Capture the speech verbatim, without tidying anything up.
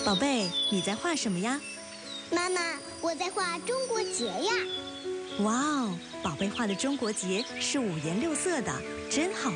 宝贝，你在画什么呀？ 妈妈，我在画中国结呀。 哇哦，宝贝画的中国结是五颜六色的，真好